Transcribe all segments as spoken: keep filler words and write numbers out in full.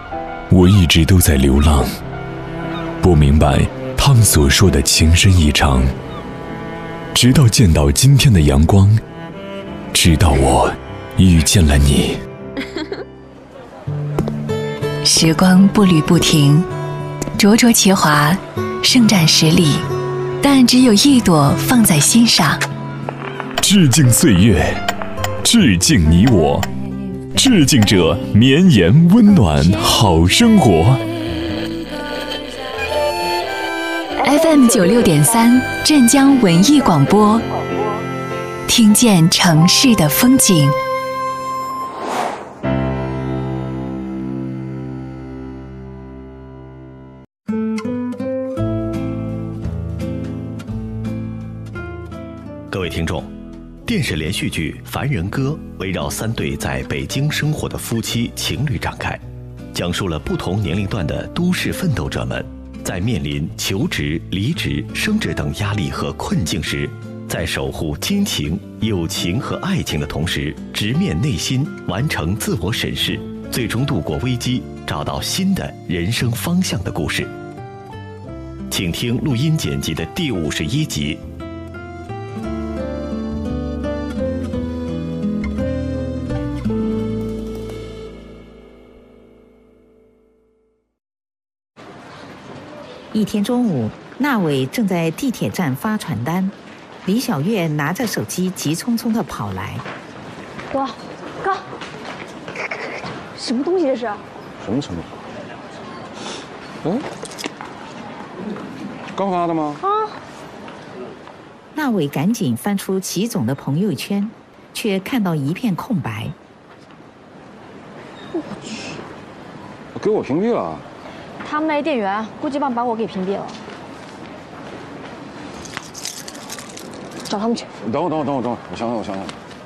我一直都在流浪，不明白他们所说的情深意长，直到见到今天的阳光，直到我遇见了你。 时光步履不停，灼灼其华，盛展十里，但只有一朵放在心上。 致敬岁月，致敬你我，致敬这绵延温暖好生活。 F M 九六点三，镇江文艺广播，听见城市的风景。 各位听众，电视连续剧《凡人歌》围绕三对在北京生活的夫妻情侣展开，讲述了不同年龄段的都市奋斗者们在面临求职、离职、升职等压力和困境时，在守护亲情、友情和爱情的同时，直面内心，完成自我审视，最终度过危机，找到新的人生方向的故事。请听录音剪辑的第五十一集。 一天中午，那伟正在地铁站发传单，李小月拿着手机急匆匆地跑来。 哥，哥，什么东西这是？ 什么什么？嗯，刚发的吗？ 啊！ 那伟赶紧翻出齐总的朋友圈，却看到一片空白。 我去！ 给我屏蔽了。 他们那店员估计把把我给屏蔽了。找他们去。 等我，等我，等我，等我，我想想，我想想。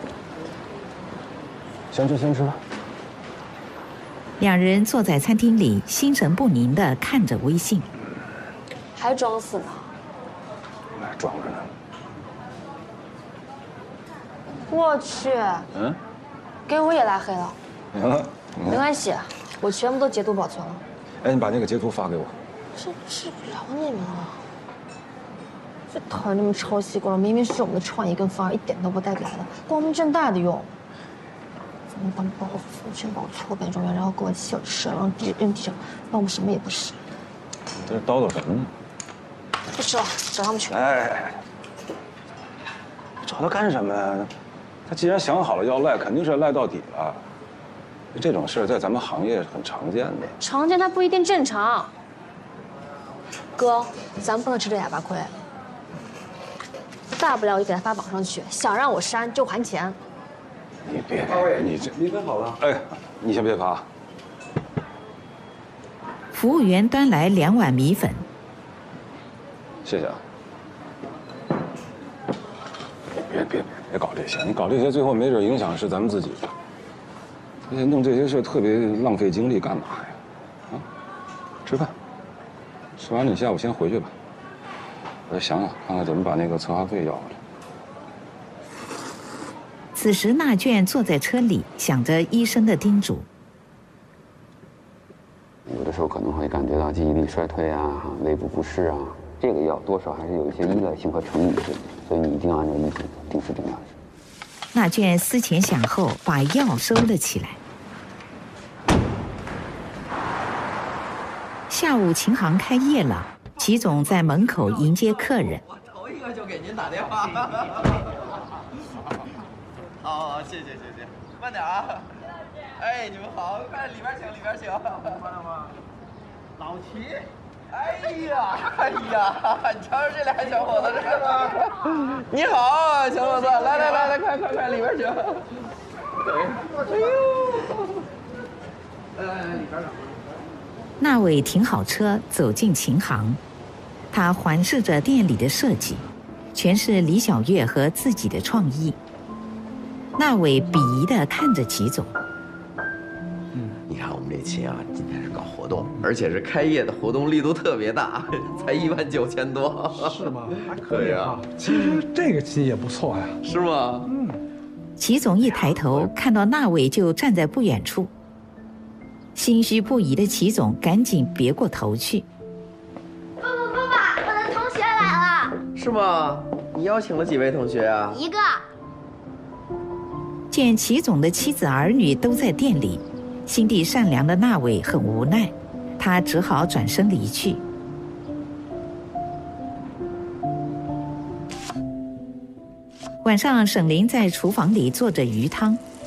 先吃，先吃吧。 两人坐在餐厅里，心神不宁地看着微信。 还装死呢？ 还装着呢。 我去。 嗯。 给我也拉黑了。 嗯。 没关系，我全部都截图保存了。 哎，你把那个截图发给我。 这治不了你们了。这讨厌你们抄袭过了，明明是我们的创意跟方案，一点都不带改的，光明正大的用。咱们帮包袱全把我错摆中原，然后给我小吃，然后地扔地上，当我们什么也不是。 这是叨叨什么呢？ 不吃了，找他们去。 哎，找他干什么呀？他既然想好了要赖，肯定是赖到底了。这种事在咱们行业很常见的。 常见它不一定正常。哥，咱们不能吃这哑巴亏。大不了我就给他发网上去，想让我删就还钱。 你别，你这米粉好了。哎，你先别发。 服务员端来两碗米粉。 谢谢啊。别别别搞这些，你搞这些最后没准影响是咱们自己的。而且弄这些事特别浪费精力，干嘛呀？啊，吃饭，吃完你下午先回去吧。我再想想，看看怎么把那个策划费要回来。 此时，纳卷坐在车里，想着医生的叮嘱。 有的时候可能会感觉到记忆力衰退啊，胃部不适啊，这个药多少还是有一些依赖性和成瘾性，所以你一定要按照医嘱定时定量吃。 纳卷思前想后，把药收了起来。下午琴行开业了，齐总在门口迎接客人。 我头一个就给您打电话。好，好，谢谢，谢谢，慢点啊。哎，你们好，快里边请，里边请。慢点吧。老齐。哎呀，哎呀，你瞧瞧这俩小伙子，这个。你好，小伙子，来来来来，快快快，里边请。哎呦。来来来，里边请。 纳伟停好车，走进琴行，他环视着店里的设计，全是李小月和自己的创意。纳伟鄙夷地看着齐总。 嗯，你看我们这琴啊，今天是搞活动，而且是开业的活动力度特别大，才一万九千多。 是吗？还可以啊。 其实这个琴也不错呀。 是吗？ 嗯。 齐总一抬头，看到纳伟就站在不远处。 心虚不已的齐总赶紧别过头去。 爸爸，爸爸，我的同学来了。 是吗？你邀请了几位同学啊？ 一个。 见齐总的妻子儿女都在店里，心地善良的那伟很无奈，他只好转身离去。晚上，沈林在厨房里做着鱼汤。